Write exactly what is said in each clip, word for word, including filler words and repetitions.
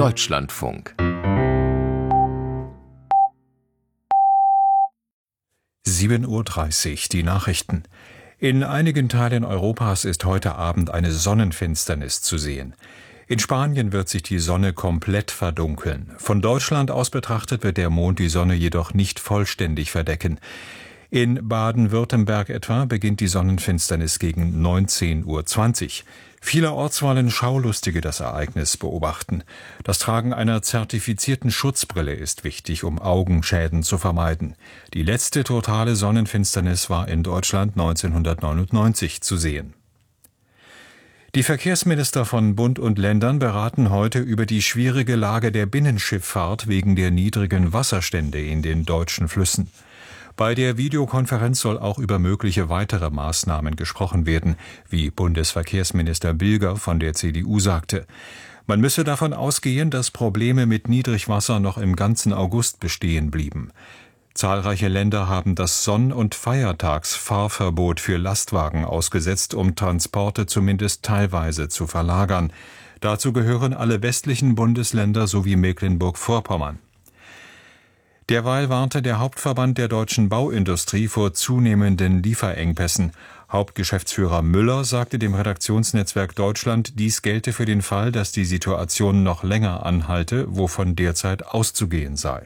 Deutschlandfunk. sieben Uhr dreißig, die Nachrichten. In einigen Teilen Europas ist heute Abend eine Sonnenfinsternis zu sehen. In Spanien wird sich die Sonne komplett verdunkeln. Von Deutschland aus betrachtet wird der Mond die Sonne jedoch nicht vollständig verdecken. In Baden-Württemberg etwa beginnt die Sonnenfinsternis gegen neunzehn Uhr zwanzig. Vielerorts wollen Schaulustige das Ereignis beobachten. Das Tragen einer zertifizierten Schutzbrille ist wichtig, um Augenschäden zu vermeiden. Die letzte totale Sonnenfinsternis war in Deutschland neunzehnhundertneunundneunzig zu sehen. Die Verkehrsminister von Bund und Ländern beraten heute über die schwierige Lage der Binnenschifffahrt wegen der niedrigen Wasserstände in den deutschen Flüssen. Bei der Videokonferenz soll auch über mögliche weitere Maßnahmen gesprochen werden, wie Bundesverkehrsminister Bilger von der C D U sagte. Man müsse davon ausgehen, dass Probleme mit Niedrigwasser noch im ganzen August bestehen blieben. Zahlreiche Länder haben das Sonn- und Feiertagsfahrverbot für Lastwagen ausgesetzt, um Transporte zumindest teilweise zu verlagern. Dazu gehören alle westlichen Bundesländer sowie Mecklenburg-Vorpommern. Derweil warnte der Hauptverband der deutschen Bauindustrie vor zunehmenden Lieferengpässen. Hauptgeschäftsführer Müller sagte dem Redaktionsnetzwerk Deutschland, dies gelte für den Fall, dass die Situation noch länger anhalte, wovon derzeit auszugehen sei.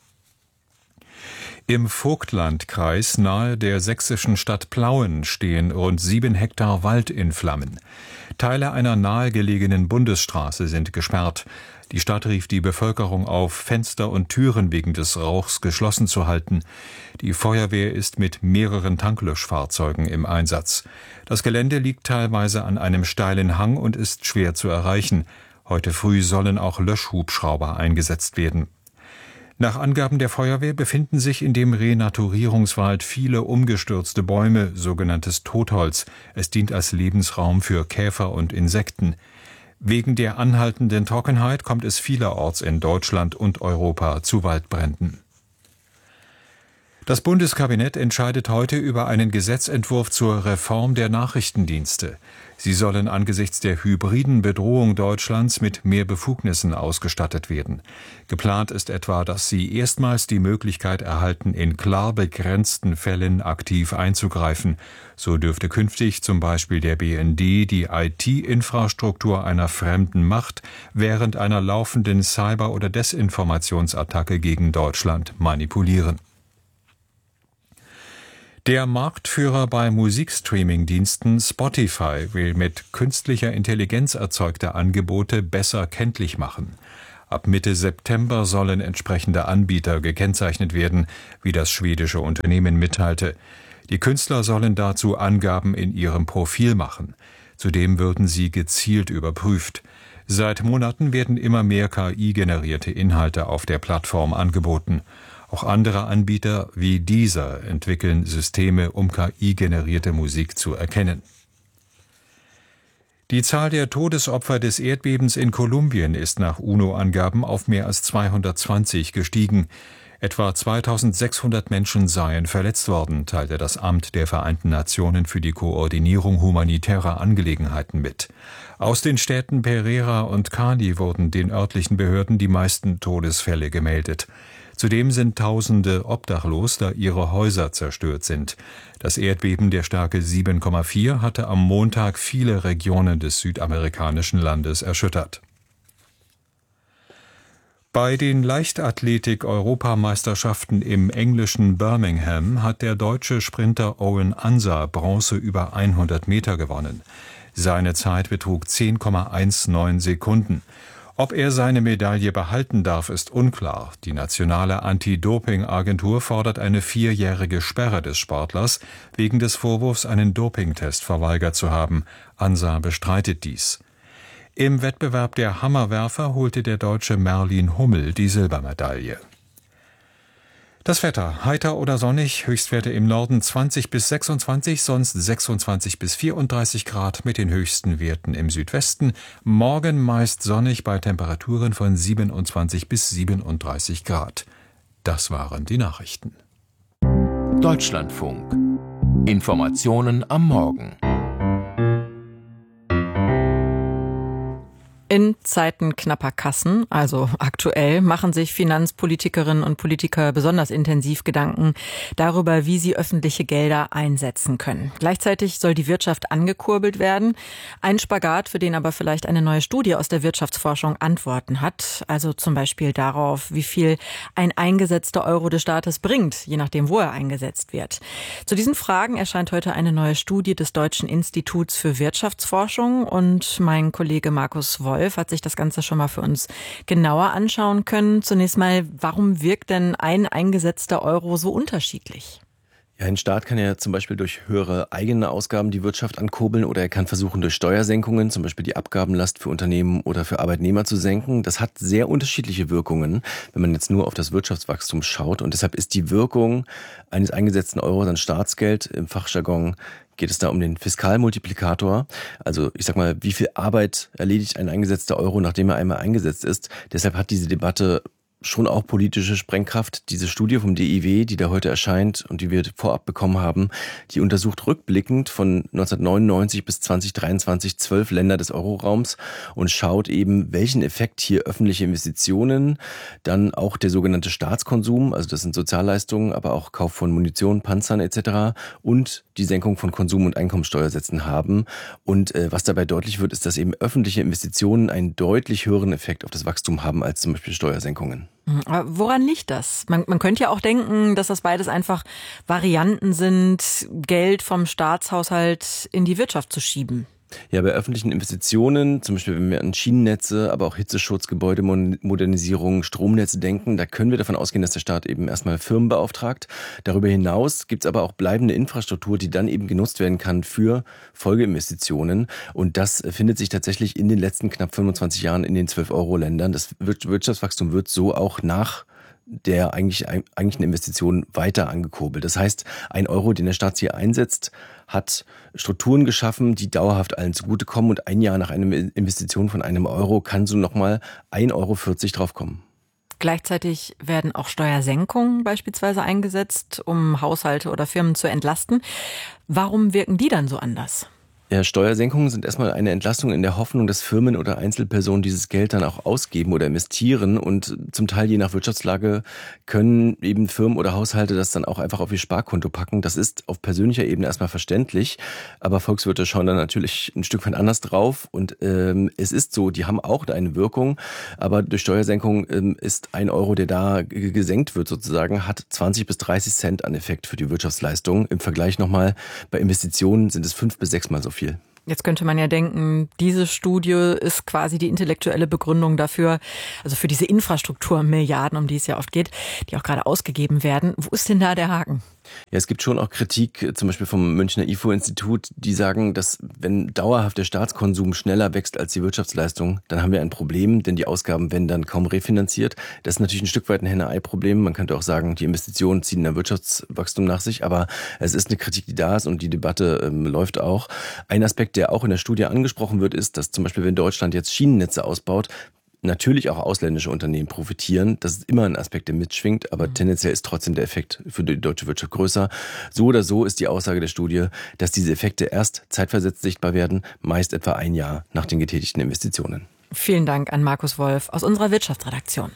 Im Vogtlandkreis nahe der sächsischen Stadt Plauen stehen rund sieben Hektar Wald in Flammen. Teile einer nahegelegenen Bundesstraße sind gesperrt. Die Stadt rief die Bevölkerung auf, Fenster und Türen wegen des Rauchs geschlossen zu halten. Die Feuerwehr ist mit mehreren Tanklöschfahrzeugen im Einsatz. Das Gelände liegt teilweise an einem steilen Hang und ist schwer zu erreichen. Heute früh sollen auch Löschhubschrauber eingesetzt werden. Nach Angaben der Feuerwehr befinden sich in dem Renaturierungswald viele umgestürzte Bäume, sogenanntes Totholz. Es dient als Lebensraum für Käfer und Insekten. Wegen der anhaltenden Trockenheit kommt es vielerorts in Deutschland und Europa zu Waldbränden. Das Bundeskabinett entscheidet heute über einen Gesetzentwurf zur Reform der Nachrichtendienste. Sie sollen angesichts der hybriden Bedrohung Deutschlands mit mehr Befugnissen ausgestattet werden. Geplant ist etwa, dass sie erstmals die Möglichkeit erhalten, in klar begrenzten Fällen aktiv einzugreifen. So dürfte künftig zum Beispiel der B N D die I T-Infrastruktur einer fremden Macht während einer laufenden Cyber- oder Desinformationsattacke gegen Deutschland manipulieren. Der Marktführer bei Musikstreaming-Diensten Spotify will mit künstlicher Intelligenz erzeugte Angebote besser kenntlich machen. Ab Mitte September sollen entsprechende Anbieter gekennzeichnet werden, wie das schwedische Unternehmen mitteilte. Die Künstler sollen dazu Angaben in ihrem Profil machen. Zudem würden sie gezielt überprüft. Seit Monaten werden immer mehr K I-generierte Inhalte auf der Plattform angeboten. Auch andere Anbieter wie Deezer entwickeln Systeme, um K I-generierte Musik zu erkennen. Die Zahl der Todesopfer des Erdbebens in Kolumbien ist nach UNO-Angaben auf mehr als zweihundertzwanzig gestiegen. Etwa zweitausendsechshundert Menschen seien verletzt worden, teilte das Amt der Vereinten Nationen für die Koordinierung humanitärer Angelegenheiten mit. Aus den Städten Pereira und Cali wurden den örtlichen Behörden die meisten Todesfälle gemeldet. Zudem sind Tausende obdachlos, da ihre Häuser zerstört sind. Das Erdbeben der Stärke sieben Komma vier hatte am Montag viele Regionen des südamerikanischen Landes erschüttert. Bei den Leichtathletik-Europameisterschaften im englischen Birmingham hat der deutsche Sprinter Owen Ansa Bronze über hundert Meter gewonnen. Seine Zeit betrug zehn Komma neunzehn Sekunden. Ob er seine Medaille behalten darf, ist unklar. Die nationale Anti-Doping-Agentur fordert eine vierjährige Sperre des Sportlers wegen des Vorwurfs, einen Dopingtest verweigert zu haben. Ansa bestreitet dies. Im Wettbewerb der Hammerwerfer holte der Deutsche Merlin Hummel die Silbermedaille. Das Wetter: heiter oder sonnig, Höchstwerte im Norden zwanzig bis sechsundzwanzig, sonst sechsundzwanzig bis vierunddreißig Grad mit den höchsten Werten im Südwesten. Morgen meist sonnig bei Temperaturen von siebenundzwanzig bis siebenunddreißig Grad. Das waren die Nachrichten. Deutschlandfunk. Informationen am Morgen. In Zeiten knapper Kassen, also aktuell, machen sich Finanzpolitikerinnen und Politiker besonders intensiv Gedanken darüber, wie sie öffentliche Gelder einsetzen können. Gleichzeitig soll die Wirtschaft angekurbelt werden. Ein Spagat, für den aber vielleicht eine neue Studie aus der Wirtschaftsforschung Antworten hat. Also zum Beispiel darauf, wie viel ein eingesetzter Euro des Staates bringt, je nachdem, wo er eingesetzt wird. Zu diesen Fragen erscheint heute eine neue Studie des Deutschen Instituts für Wirtschaftsforschung und mein Kollege Markus Wolf hat sich das Ganze schon mal für uns genauer anschauen können. Zunächst mal, warum wirkt denn ein eingesetzter Euro so unterschiedlich? Ja, ein Staat kann ja zum Beispiel durch höhere eigene Ausgaben die Wirtschaft ankurbeln oder er kann versuchen, durch Steuersenkungen, zum Beispiel die Abgabenlast für Unternehmen oder für Arbeitnehmer zu senken. Das hat sehr unterschiedliche Wirkungen, wenn man jetzt nur auf das Wirtschaftswachstum schaut. Und deshalb ist die Wirkung eines eingesetzten Euros an Staatsgeld im Fachjargon geht es da um den Fiskalmultiplikator. Also ich sag mal, wie viel Arbeit erledigt ein eingesetzter Euro, nachdem er einmal eingesetzt ist. Deshalb hat diese Debatte schon auch politische Sprengkraft. Diese Studie vom D I W, die da heute erscheint und die wir vorab bekommen haben, die untersucht rückblickend von neunzehnhundertneunundneunzig bis zweitausenddreiundzwanzig zwölf Länder des Euroraums und schaut eben, welchen Effekt hier öffentliche Investitionen, dann auch der sogenannte Staatskonsum, also das sind Sozialleistungen, aber auch Kauf von Munition, Panzern et cetera und die Senkung von Konsum- und Einkommensteuersätzen haben. Und äh, was dabei deutlich wird, ist, dass eben öffentliche Investitionen einen deutlich höheren Effekt auf das Wachstum haben als zum Beispiel Steuersenkungen. Aber woran liegt das? Man, man könnte ja auch denken, dass das beides einfach Varianten sind, Geld vom Staatshaushalt in die Wirtschaft zu schieben. Ja, bei öffentlichen Investitionen, zum Beispiel wenn wir an Schienennetze, aber auch Hitzeschutz, Gebäudemodernisierung, Stromnetze denken, da können wir davon ausgehen, dass der Staat eben erstmal Firmen beauftragt. Darüber hinaus gibt es aber auch bleibende Infrastruktur, die dann eben genutzt werden kann für Folgeinvestitionen. Und das findet sich tatsächlich in den letzten knapp fünfundzwanzig Jahren in den zwölf-Euro-Ländern. Das Wirtschaftswachstum wird so auch nach der eigentlich, eigentlich eine Investition weiter angekurbelt. Das heißt, ein Euro, den der Staat hier einsetzt, hat Strukturen geschaffen, die dauerhaft allen zugutekommen und ein Jahr nach einer Investition von einem Euro kann so nochmal ein Euro vierzig draufkommen. Gleichzeitig werden auch Steuersenkungen beispielsweise eingesetzt, um Haushalte oder Firmen zu entlasten. Warum wirken die dann so anders? Ja, Steuersenkungen sind erstmal eine Entlastung in der Hoffnung, dass Firmen oder Einzelpersonen dieses Geld dann auch ausgeben oder investieren und zum Teil je nach Wirtschaftslage können eben Firmen oder Haushalte das dann auch einfach auf ihr Sparkonto packen. Das ist auf persönlicher Ebene erstmal verständlich, aber Volkswirte schauen dann natürlich ein Stück weit anders drauf und ähm, es ist so, die haben auch eine Wirkung, aber durch Steuersenkung ähm, ist ein Euro, der da g- gesenkt wird sozusagen, hat zwanzig bis dreißig Cent an Effekt für die Wirtschaftsleistung. Im Vergleich nochmal, bei Investitionen sind es fünf bis sechs Mal so viel. Jetzt könnte man ja denken, diese Studie ist quasi die intellektuelle Begründung dafür, also für diese Infrastrukturmilliarden, um die es ja oft geht, die auch gerade ausgegeben werden. Wo ist denn da der Haken? Ja, es gibt schon auch Kritik, zum Beispiel vom Münchner I F O-Institut, die sagen, dass wenn dauerhaft der Staatskonsum schneller wächst als die Wirtschaftsleistung, dann haben wir ein Problem, denn die Ausgaben werden dann kaum refinanziert. Das ist natürlich ein Stück weit ein Henne-Ei-Problem. Man könnte auch sagen, die Investitionen ziehen ein Wirtschaftswachstum nach sich, aber es ist eine Kritik, die da ist und die Debatte ähm, läuft auch. Ein Aspekt, der auch in der Studie angesprochen wird, ist, dass zum Beispiel, wenn Deutschland jetzt Schienennetze ausbaut, natürlich auch ausländische Unternehmen profitieren. Das ist immer ein Aspekt, der mitschwingt, aber mhm. tendenziell ist trotzdem der Effekt für die deutsche Wirtschaft größer. So oder so ist die Aussage der Studie, dass diese Effekte erst zeitversetzt sichtbar werden, meist etwa ein Jahr nach den getätigten Investitionen. Vielen Dank an Markus Wolf aus unserer Wirtschaftsredaktion.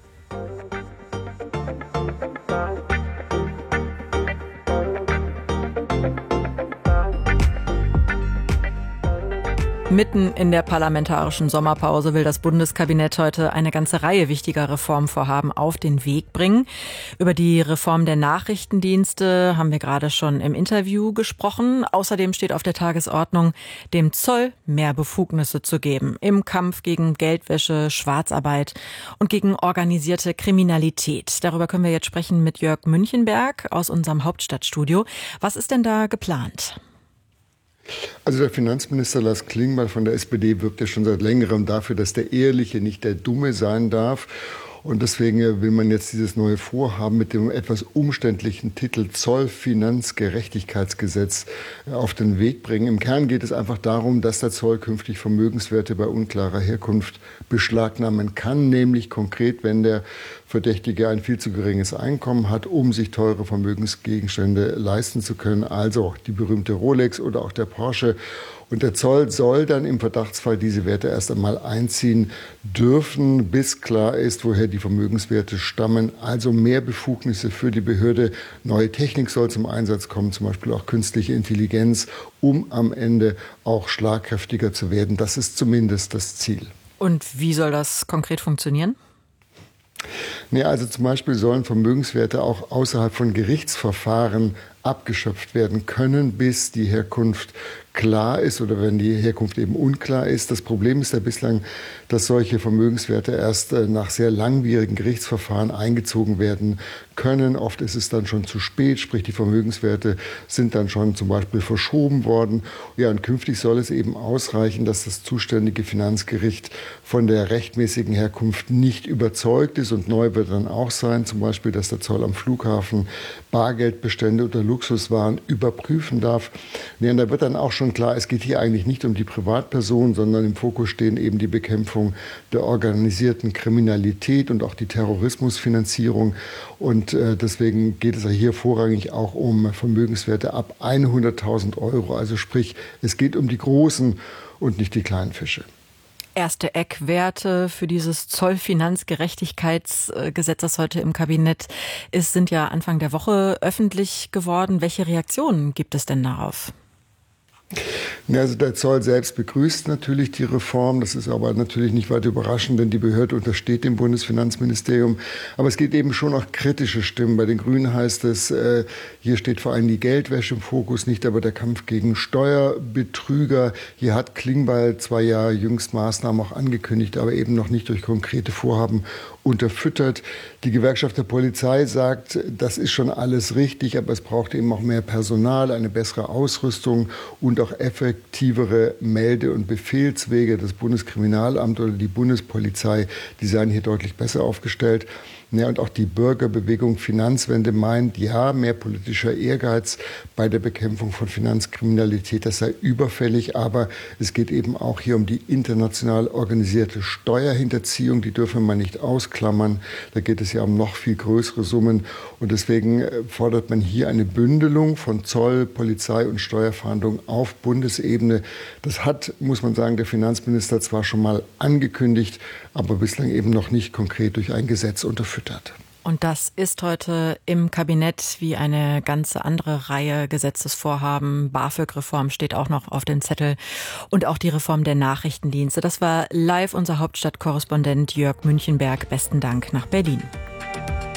Mitten in der parlamentarischen Sommerpause will das Bundeskabinett heute eine ganze Reihe wichtiger Reformvorhaben auf den Weg bringen. Über die Reform der Nachrichtendienste haben wir gerade schon im Interview gesprochen. Außerdem steht auf der Tagesordnung, dem Zoll mehr Befugnisse zu geben im Kampf gegen Geldwäsche, Schwarzarbeit und gegen organisierte Kriminalität. Darüber können wir jetzt sprechen mit Jörg Münchenberg aus unserem Hauptstadtstudio. Was ist denn da geplant? Also der Finanzminister Lars Klingbeil von der S P D wirbt ja schon seit längerem dafür, dass der Ehrliche nicht der Dumme sein darf. Und deswegen will man jetzt dieses neue Vorhaben mit dem etwas umständlichen Titel Zollfinanzgerechtigkeitsgesetz auf den Weg bringen. Im Kern geht es einfach darum, dass der Zoll künftig Vermögenswerte bei unklarer Herkunft beschlagnahmen kann. Nämlich konkret, wenn der Verdächtige ein viel zu geringes Einkommen hat, um sich teure Vermögensgegenstände leisten zu können, also die berühmte Rolex oder auch der Porsche. Und der Zoll soll dann im Verdachtsfall diese Werte erst einmal einziehen dürfen, bis klar ist, woher die Vermögenswerte stammen. Also mehr Befugnisse für die Behörde. Neue Technik soll zum Einsatz kommen, zum Beispiel auch künstliche Intelligenz, um am Ende auch schlagkräftiger zu werden. Das ist zumindest das Ziel. Und wie soll das konkret funktionieren? Nee, also zum Beispiel sollen Vermögenswerte auch außerhalb von Gerichtsverfahren abgeschöpft werden können, bis die Herkunft klar ist oder wenn die Herkunft eben unklar ist. Das Problem ist ja bislang, dass solche Vermögenswerte erst nach sehr langwierigen Gerichtsverfahren eingezogen werden können. Oft ist es dann schon zu spät, sprich die Vermögenswerte sind dann schon zum Beispiel verschoben worden. Ja, und künftig soll es eben ausreichen, dass das zuständige Finanzgericht von der rechtmäßigen Herkunft nicht überzeugt ist. Und neu wird dann auch sein, zum Beispiel, dass der Zoll am Flughafen Bargeldbestände oder Luxuswaren überprüfen darf. Ja, und da wird dann auch schon klar, es geht hier eigentlich nicht um die Privatperson, sondern im Fokus stehen eben die Bekämpfung der organisierten Kriminalität und auch die Terrorismusfinanzierung. Und äh, deswegen geht es ja hier vorrangig auch um Vermögenswerte ab hunderttausend Euro. Also sprich, es geht um die großen und nicht die kleinen Fische. Erste Eckwerte für dieses Zollfinanzgerechtigkeitsgesetz, das heute im Kabinett ist, sind ja Anfang der Woche öffentlich geworden. Welche Reaktionen gibt es denn darauf? Ja, also der Zoll selbst begrüßt natürlich die Reform. Das ist aber natürlich nicht weiter überraschend, denn die Behörde untersteht dem Bundesfinanzministerium. Aber es gibt eben schon auch kritische Stimmen. Bei den Grünen heißt es, äh, hier steht vor allem die Geldwäsche im Fokus, nicht aber der Kampf gegen Steuerbetrüger. Hier hat Klingbeil zwar ja jüngst Maßnahmen auch angekündigt, aber eben noch nicht durch konkrete Vorhaben unterfüttert. Die Gewerkschaft der Polizei sagt, das ist schon alles richtig, aber es braucht eben auch mehr Personal, eine bessere Ausrüstung und auch effektivere Melde- und Befehlswege. Das Bundeskriminalamt oder die Bundespolizei, die seien hier deutlich besser aufgestellt. Ja, und auch die Bürgerbewegung Finanzwende meint, ja, mehr politischer Ehrgeiz bei der Bekämpfung von Finanzkriminalität, das sei überfällig. Aber es geht eben auch hier um die international organisierte Steuerhinterziehung. Die dürfen wir nicht ausklammern. Da geht es ja um noch viel größere Summen. Und deswegen fordert man hier eine Bündelung von Zoll, Polizei und Steuerfahndung auf Bundesebene. Das hat, muss man sagen, der Finanzminister zwar schon mal angekündigt, aber bislang eben noch nicht konkret durch ein Gesetz unterfüttert. Und das ist heute im Kabinett wie eine ganze andere Reihe Gesetzesvorhaben. BAföG-Reform steht auch noch auf dem Zettel und auch die Reform der Nachrichtendienste. Das war live unser Hauptstadtkorrespondent Jörg Münchenberg. Besten Dank nach Berlin.